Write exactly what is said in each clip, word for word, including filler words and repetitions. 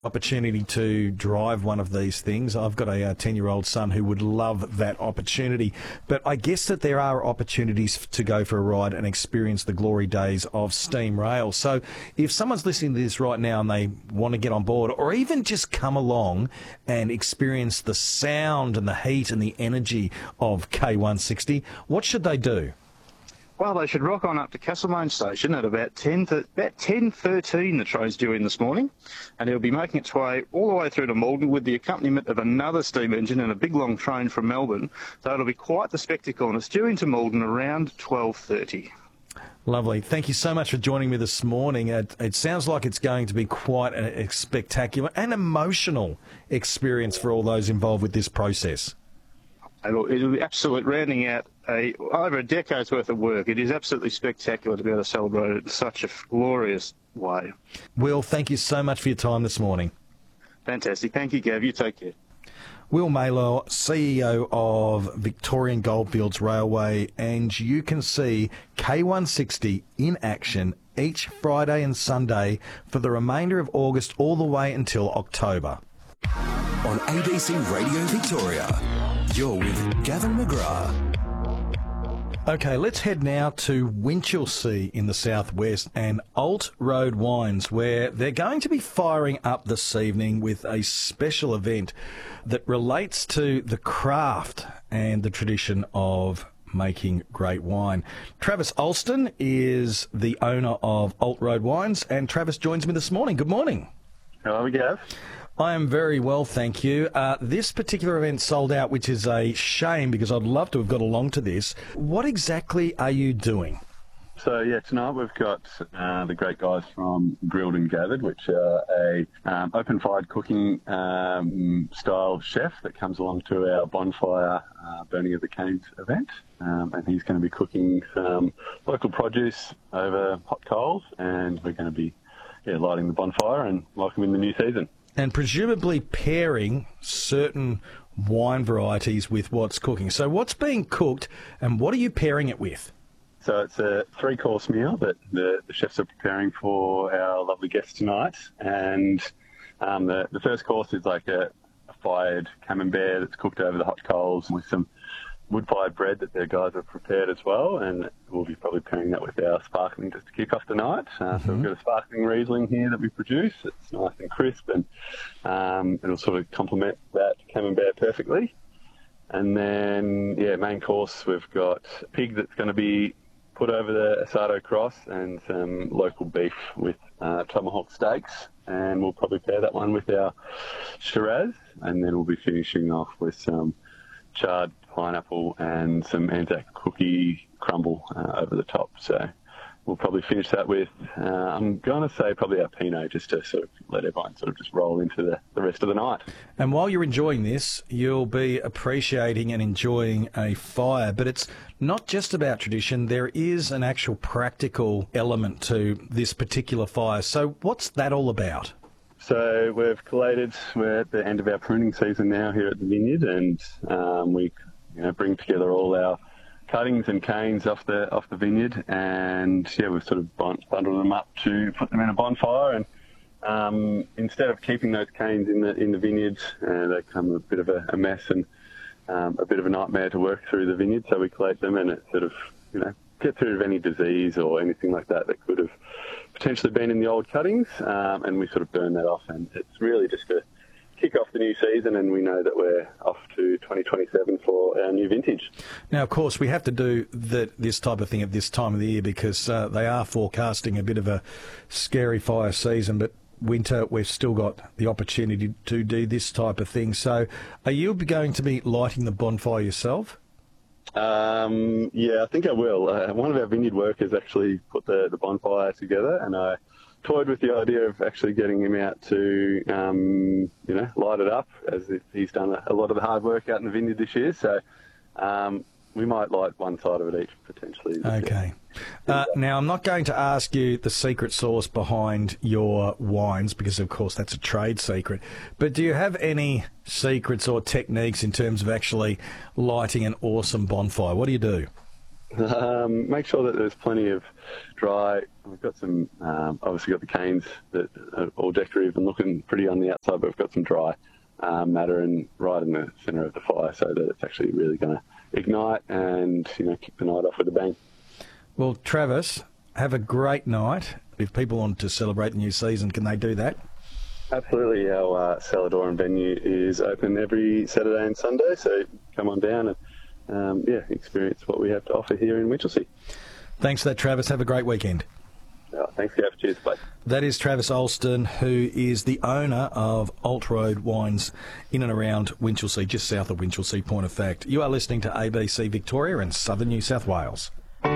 opportunity to drive one of these things. I've got a ten-year-old son who would love that opportunity. But I guess that there are opportunities to go for a ride and experience the glory days of steam rail. So if someone's listening to this right now and they want to get on board, or even just come along and experience the sound and the heat and the energy of K one sixty, what should they do? Well, they should rock on up to Castlemaine Station at about ten, th- about ten thirteen. The train's due in this morning, and it'll be making its way all the way through to Malden with the accompaniment of another steam engine and a big long train from Melbourne. So it'll be quite the spectacle, and it's due into Malden around twelve thirty. Lovely. Thank you so much for joining me this morning. It, it sounds like it's going to be quite a, a spectacular and emotional experience for all those involved with this process. It'll, it'll be absolute rounding out a, over a decade's worth of work. It is absolutely spectacular to be able to celebrate it in such a glorious way. Will, thank you so much for your time this morning. Fantastic. Thank you, Gav. You take care. Will Maylor, C E O of Victorian Goldfields Railway, and you can see K one sixty in action each Friday and Sunday for the remainder of August all the way until October. On A B C Radio Victoria, you're with Gavin McGrath. Okay, let's head now to Winchelsea in the southwest and Alt Road Wines, where they're going to be firing up this evening with a special event that relates to the craft and the tradition of making great wine. Travis Alston is the owner of Alt Road Wines, and Travis joins me this morning. Good morning. How are we, Gav? I am very well, thank you. Uh, this particular event sold out, which is a shame because I'd love to have got along to this. What exactly are you doing? So, yeah, tonight we've got uh, the great guys from Grilled and Gathered, which are a um, open-fired cooking um, style chef that comes along to our bonfire uh, Burning of the Canes event. Um, and he's going to be cooking some local produce over hot coals, and we're going to be yeah, lighting the bonfire and welcoming the new season. And presumably pairing certain wine varieties with what's cooking. So what's being cooked and what are you pairing it with? So it's a three-course meal that the, the chefs are preparing for our lovely guests tonight. And um, the, the first course is like a, a fired camembert that's cooked over the hot coals with some wood-fired bread that their guys have prepared as well, and we'll be probably pairing that with our sparkling just to kick off the night. Uh, mm-hmm. So we've got a sparkling Riesling here that we produce. It's nice and crisp, and um, it'll sort of complement that camembert perfectly. And then, yeah, main course, we've got a pig that's going to be put over the asado cross and some local beef with uh, tomahawk steaks, and we'll probably pair that one with our Shiraz, and then we'll be finishing off with some charred pineapple and some Anzac cookie crumble uh, over the top. So we'll probably finish that with, uh, I'm going to say probably our Pinot, just to sort of let everyone sort of just roll into the, the rest of the night. And while you're enjoying this, you'll be appreciating and enjoying a fire. But it's not just about tradition. There is an actual practical element to this particular fire. So what's that all about? So we've collated, we're at the end of our pruning season now here at the vineyard, and um, we you know, bring together all our cuttings and canes off the off the vineyard, and yeah, we've sort of bundled them up to put them in a bonfire. And um, instead of keeping those canes in the in the vineyard, uh, they become a bit of a, a mess and um, a bit of a nightmare to work through the vineyard. So we collate them, and it sort of you know gets rid of any disease or anything like that that could have potentially been in the old cuttings, um, and we sort of burn that off. And it's really just to kick off the new season, and we know that we're off to twenty twenty-seven for our new vintage. Now, of course, we have to do the, this type of thing at this time of the year because uh, they are forecasting a bit of a scary fire season, but winter, we've still got the opportunity to do this type of thing. So are you going to be lighting the bonfire yourself? Um, yeah, I think I will. Uh, one of our vineyard workers actually put the, the bonfire together, and I toyed with the idea of actually getting him out to, um, you know, light it up, as if he's done a, a lot of the hard work out in the vineyard this year. So um, we might light one side of it each, potentially. Okay. Uh, now, I'm not going to ask you the secret sauce behind your wines because, of course, that's a trade secret. But do you have any secrets or techniques in terms of actually lighting an awesome bonfire? What do you do? Um, make sure that there's plenty of dry. We've got some, um, obviously got the canes that are all decorative and looking pretty on the outside, but we've got some dry um, matter and right in the centre of the fire so that it's actually really going to ignite and, you know, kick the night off with a bang. Well, Travis, have a great night. If people want to celebrate the new season, can they do that? Absolutely. Our uh, Saladoran venue is open every Saturday and Sunday, so come on down and Um, yeah, experience what we have to offer here in Winchelsea. Thanks for that, Travis. Have a great weekend. Oh, thanks, Gav. Cheers, bye. That is Travis Alston, who is the owner of Alt Road Wines in and around Winchelsea, just south of Winchelsea, point of fact. You are listening to A B C Victoria and Southern New South Wales.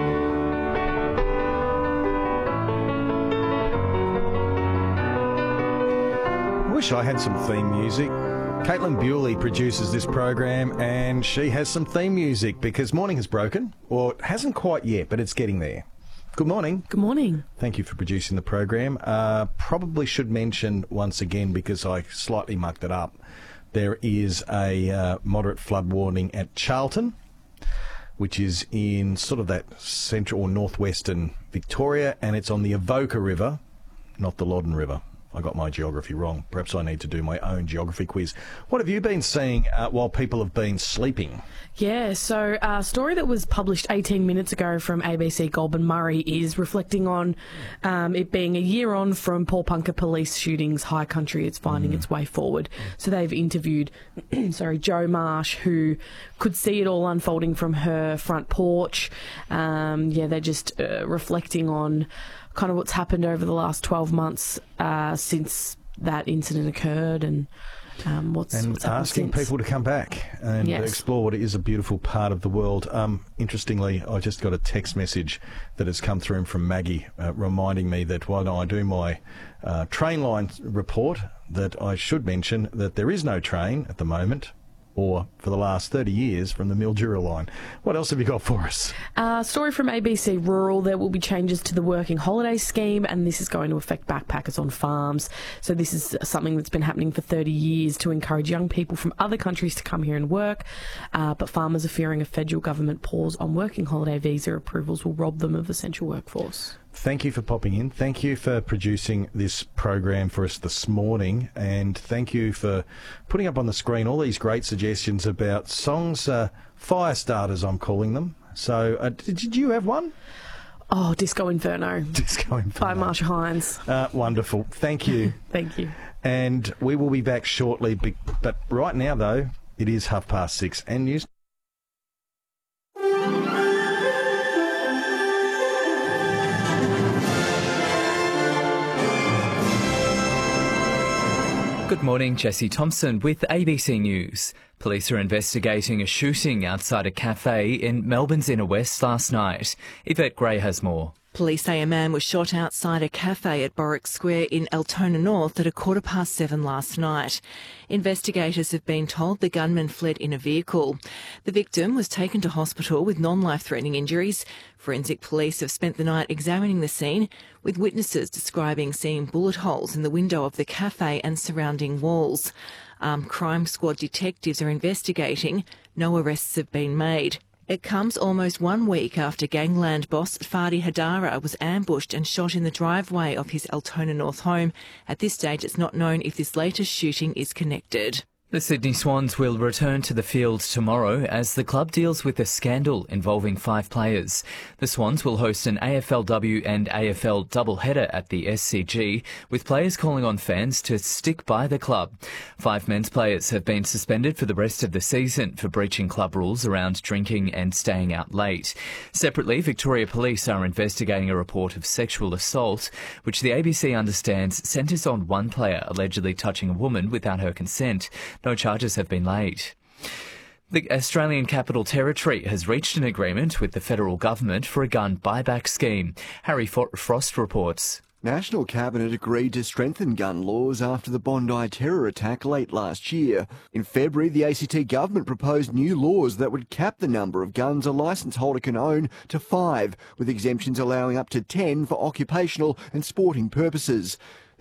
I wish I had some theme music. Caitlin Bewley produces this program and she has some theme music because morning has broken. Or it hasn't quite yet, but it's getting there. Good morning. Good morning. Thank you for producing the program. Uh, probably should mention once again, because I slightly mucked it up, there is a uh, moderate flood warning at Charlton, which is in sort of that central or northwestern Victoria, and it's on the Avoca River, not the Loddon River. I got my geography wrong. Perhaps I need to do my own geography quiz. What have you been seeing uh, while people have been sleeping? Yeah, so a story that was published eighteen minutes ago from A B C Goulburn Murray is reflecting on um, it being a year on from Paul Punker police shootings. High Country is finding mm. its way forward. So they've interviewed, sorry, Jo Marsh, who could see it all unfolding from her front porch. Um, yeah, they're just uh, reflecting on kind of what's happened over the last twelve months uh, since that incident occurred, and um, what's, and what's happened asking since. people to come back and Yes. explore what is a beautiful part of the world. Um, interestingly, I just got a text message that has come through from Maggie uh, reminding me that while I do my uh, train line report, that I should mention that there is no train at the moment, or for the last thirty years, from the Mildura line. What else have you got for us? Uh, story from A B C Rural. There will be changes to the working holiday scheme, and this is going to affect backpackers on farms. So this is something that's been happening for thirty years to encourage young people from other countries to come here and work. Uh, but farmers are fearing a federal government pause on working holiday visa approvals will rob them of essential workforce. Thank you for popping in. Thank you for producing this program for us this morning. And thank you for putting up on the screen all these great suggestions about songs, uh, fire starters, I'm calling them. So uh, did, did you have one? Oh, Disco Inferno. Disco Inferno. By Marsha Hines. Uh, wonderful. Thank you. Thank you. And we will be back shortly. But right now, though, it is half past six and news. Good morning, Jesse Thompson with A B C News. Police are investigating a shooting outside a cafe in Melbourne's inner west last night. Yvette Gray has more. Police say a man was shot outside a cafe at Borwick Square in Altona North at a quarter past seven last night. Investigators have been told the gunman fled in a vehicle. The victim was taken to hospital with non-life-threatening injuries. Forensic police have spent the night examining the scene, with witnesses describing seeing bullet holes in the window of the cafe and surrounding walls. Armed Crime Squad detectives are investigating. No arrests have been made. It comes almost one week after gangland boss Fadi Hadara was ambushed and shot in the driveway of his Altona North home. At this stage, it's not known if this latest shooting is connected. The Sydney Swans will return to the field tomorrow as the club deals with a scandal involving five players. The Swans will host an A F L W and A F L doubleheader at the S C G, with players calling on fans to stick by the club. Five men's players have been suspended for the rest of the season for breaching club rules around drinking and staying out late. Separately, Victoria Police are investigating a report of sexual assault, which the A B C understands centres on one player allegedly touching a woman without her consent. No charges have been laid. The Australian Capital Territory has reached an agreement with the federal government for a gun buyback scheme. Harry Frost reports. National Cabinet agreed to strengthen gun laws after the Bondi terror attack late last year. In February, the A C T government proposed new laws that would cap the number of guns a licence holder can own to five, with exemptions allowing up to ten for occupational and sporting purposes.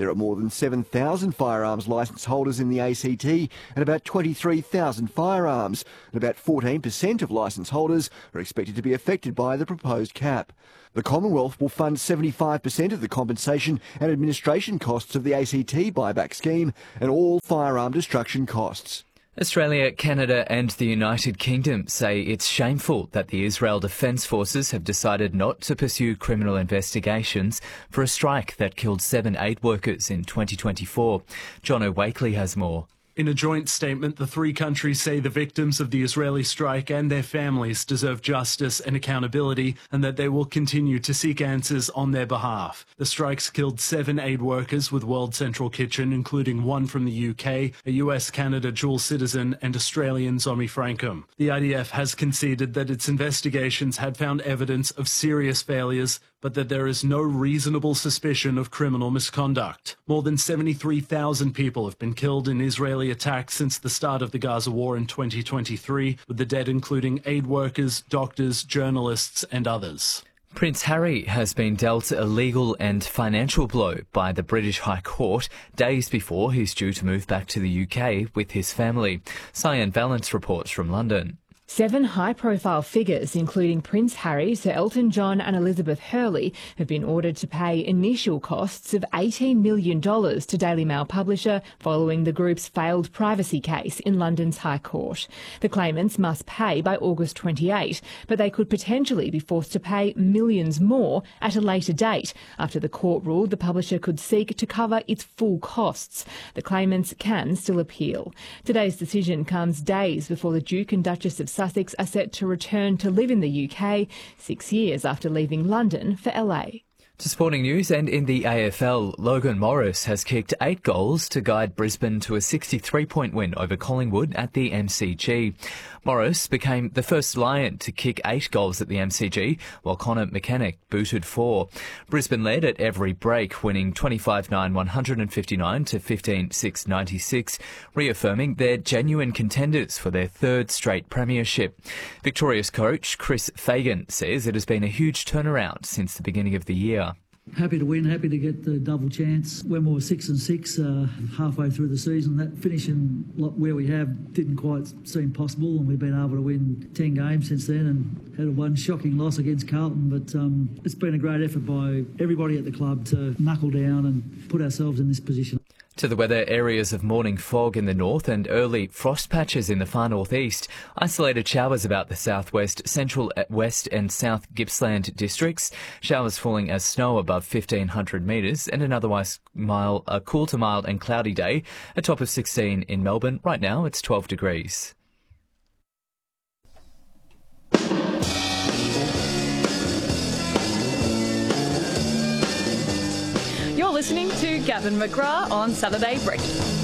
There are more than seven thousand firearms licence holders in the A C T and about twenty-three thousand firearms, and about fourteen percent of licence holders are expected to be affected by the proposed cap. The Commonwealth will fund seventy-five percent of the compensation and administration costs of the A C T buyback scheme and all firearm destruction costs. Australia, Canada and the United Kingdom say it's shameful that the Israel Defence Forces have decided not to pursue criminal investigations for a strike that killed seven aid workers in twenty twenty-four. Jono Wakely has more. In a joint statement, the three countries say the victims of the Israeli strike and their families deserve justice and accountability, and that they will continue to seek answers on their behalf. The strikes killed seven aid workers with World Central Kitchen, including one from the U K, a U S-Canada dual citizen, and Australian Zomi Frankum. The I D F has conceded that its investigations had found evidence of serious failures, but that there is no reasonable suspicion of criminal misconduct. More than seventy-three thousand people have been killed in Israeli attacks since the start of the Gaza war in twenty twenty-three, with the dead including aid workers, doctors, journalists and others. Prince Harry has been dealt a legal and financial blow by the British High Court days before he's due to move back to the U K with his family. Cyan Valence reports from London. Seven high-profile figures, including Prince Harry, Sir Elton John and Elizabeth Hurley, have been ordered to pay initial costs of eighteen million dollars to Daily Mail publisher following the group's failed privacy case in London's High Court. The claimants must pay by August twenty-eighth, but they could potentially be forced to pay millions more at a later date after the court ruled the publisher could seek to cover its full costs. The claimants can still appeal. Today's decision comes days before the Duke and Duchess of Sussex are set to return to live in the U K, six years after leaving London for L A. To sporting news, and in the A F L, Logan Morris has kicked eight goals to guide Brisbane to a sixty-three point win over Collingwood at the M C G. Morris became the first Lion to kick eight goals at the M C G, while Connor McKennick booted four. Brisbane led at every break, winning twenty-five nine one fifty-nine to fifteen six ninety-six, reaffirming they're genuine contenders for their third straight premiership. Victoria's coach Chris Fagan says it has been a huge turnaround since the beginning of the year. Happy to win, happy to get the double chance. When we were six and six uh, halfway through the season, that finishing where we have didn't quite seem possible, and we've been able to win ten games since then and had a one shocking loss against Carlton. But um, it's been a great effort by everybody at the club to knuckle down and put ourselves in this position. To the weather, areas of morning fog in the north and early frost patches in the far northeast. Isolated showers about the southwest, central, west and south Gippsland districts. Showers falling as snow above fifteen hundred metres, and an otherwise mild, a cool to mild and cloudy day. A top of sixteen in Melbourne. Right now it's twelve degrees. You're listening to Gavin McGrath on Saturday Breaking.